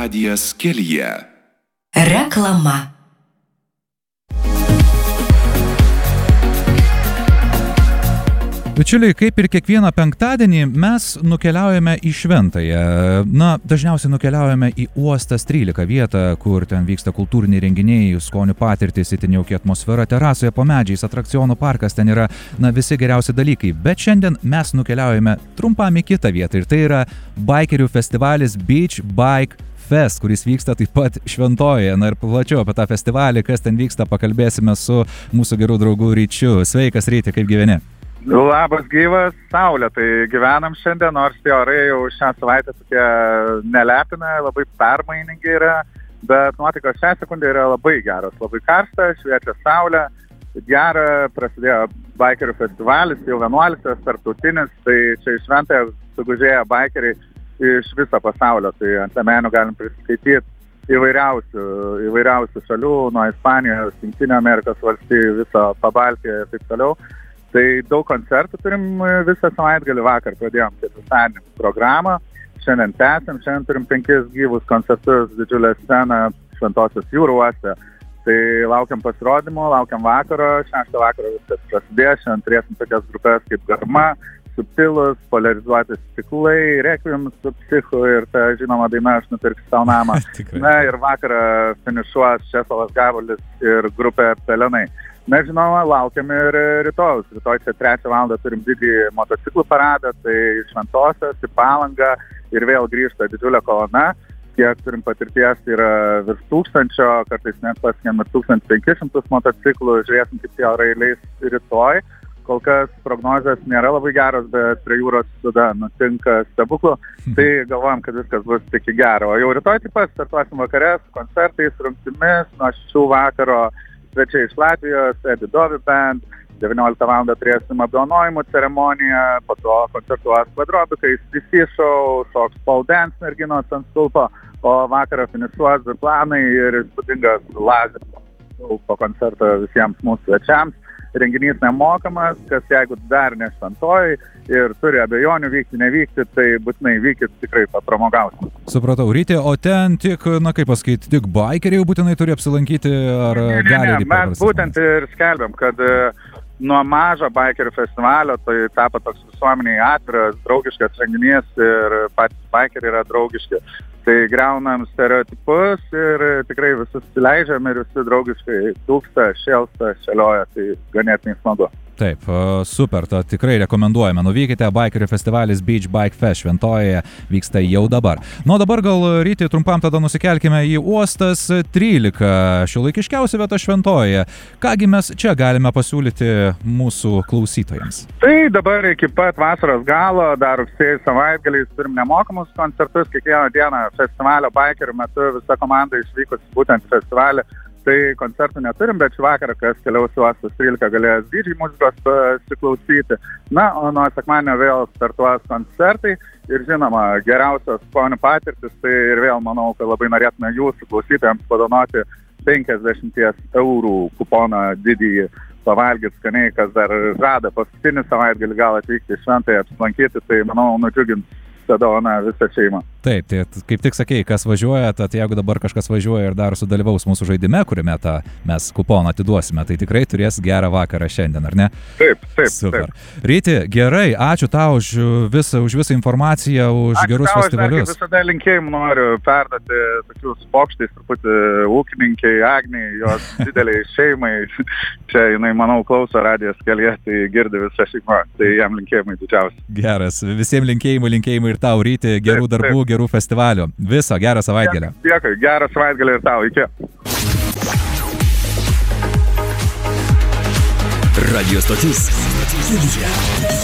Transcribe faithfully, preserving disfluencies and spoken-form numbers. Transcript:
Radijas kelyje. Reklama. Bičiuliai, kaip ir kiekvieną penktadienį, mes nukeliaujame į Šventąją. Na, dažniausiai nukeliaujame į Uostas trylika vietą, kur ten vyksta kultūriniai renginiai, skonių patirtys, itin jauki atmosfera, terasoje po medžiais, atrakcionų parkas, ten yra, na, visi geriausi dalykai. Bet šiandien mes nukeliaujame trumpam į kitą vietą ir tai yra baikerių festivalis Beach Bike Fest, kuris vyksta taip pat Šventojoje. Na ir plačiau apie tą festivalį, kas ten vyksta, pakalbėsime su mūsų gerų draugų Ryčiu. Sveikas, Ryti, kaip gyveni? Labas gyvas, saulė, tai gyvenam šiandien, nors tie orai jau šią savaitę tokie nelepina, labai permainingi yra, bet nuotaikos šią sekundę yra labai geros, labai karšta, šviečia saulė, gera, prasidėjo baikerių festivalis, jau vienuoliktas tarptautinis, tai čia iš Šventąją sugužėję baikeriai iš viso pasaulio, tai ant liemenių galim prisiskaityti įvairiausių, įvairiausių šalių, nuo Ispanijos, Jungtinių Amerikos valstijų, viso Pabaltijo ir taip toliau. Tai daug koncertų turim visą savaitgalį, vakar pradėjom ketvirtadienį programą, šiandien tęsim, šiandien turim penkis gyvus koncertus, didžiulę sceną Šventosios jūrų uoste. Tai laukiam pasirodymo, laukiam vakaro, šeštą vakaro viskas prasidės, šiandien turėsim tokias grupės kaip Garma, Subtilus, Polarizuoti stiklai, Requiem su Psichu ir ta žinoma daina Aš nupirksiu tau namą. Na ir vakarą finišuos Česlovas Gabalis ir grupė Pelenai. Mes žinoma, laukiam ir rytojus. Rytoj čia trečią valandą turim didįjį motociklų paradą, tai Šventosios į Palangą ir vėl grįžta didžiulė kolona. Kiek turim patirties, tai yra virš tūkstančio, kartais net pasiekėm ir tūkstantis penkis šimtus motociklų. Žiūrėsim, kaip tie orai leis rytoj. Kol kas prognozijos nėra labai geros, bet prie jūros tada nutinka stebuklų. Tai galvojam, kad viskas bus tik į gerą. O jau rytoj taip pat startuosim vakare su koncertais, rungtimis, nuo šešių vakaro. Svečiai iš Latvijos, Edi Dovi Band, devynioliktą valandą turėsim apdovanojimų ceremoniją, po to koncertuos Kvadrobikai, C C Show, šoks Pole Dance merginos ant stulpo, o vakarą finišuos Biplanai ir įspūdingas lazeris po koncerto visiems mūsų svečiams. Renginys nemokamas, kas jeigu dar ne Šventojoj ir turi abejonių vykti, nevykti, tai būtinai vykit, tikrai papramogausim. Supratau, Ryti, o ten tik, na kaip pasakyti, tik baikeriai būtinai turi apsilankyti, ar ne, gali? Ne, ne, mes būtent ir skelbiam, kad nuo mažo baikerių festivalio tai tapo toks visuomeniai atviras, draugiškas renginys ir patys baikeriai yra draugiški. Tai griaunam stereotipus ir tikrai visus įleidžiam ir visi draugiškai dūksta, šėlsta, šėlioja, tai ganėtinai smagu. Taip, super, to tikrai rekomenduojame. Nuvykite, baikerių festivalis Beach Bike Fest Šventojoje vyksta jau dabar. Nu, dabar gal, Ryti, trumpam tada nusikelkime į Uostas trylika, šiuolaikiškiausia vieta Šventojoje. Kągi mes čia galime pasiūlyti mūsų klausytojams? Tai dabar iki pat vasaros galo, dar rugsėjį savaitgaliais turim nemokamus koncertus, kiekvieną dieną festivalio baikerių metu visa komanda išvykus būtent festivalį. Tai koncertų neturim, bet šį vakarą, kas keliaus į Uostas trylika, galės didžiai muzikos pasiklausyti. Na, o nuo sekmadienio vėl startuos koncertai ir žinoma, geriausios skonių patirtis, tai ir vėl manau, kad labai norėtume jūsų klausytojams padovanoti penkiasdešimt eurų kuponą didįjį pavalgyti skaniai, kas dar žada paskutinį savaitgalį gal atvykti į Šventąją apsilankyti, tai manau nudžiugins dovana visą šeimą. Taip, tai kaip tik sakei, kas važiuoja, tad jeigu dabar kažkas važiuoja ir dar sudalyvaus mūsų žaidime, kuriame tą mes kuponą atiduosime, tai tikrai turės gerą vakarą šiandien, ar ne? Taip, taip. Super. Taip. Ryti, gerai, ačiū tau už visą, už visą informaciją, už ačiū gerus tau, festivalius. Ačiū tau, visada linkėjimų noriu perduoti tokius pokštais, truputį ūkininkai, Agniai, jos dideliai šeimai. Čia jinai, manau, klauso radijos kelyje, tai girdi visą šeimą, tai jam linkėjimai didžiausi. Geras, visiems linkėjimai, linkėjimai ir tau, Ryti, gerų taip, darbų, taip. Gerų festivalių. Viso, gerą savaitgalį. Dėkui, gerą savaitgalį ir tau, iki. Radio stotis.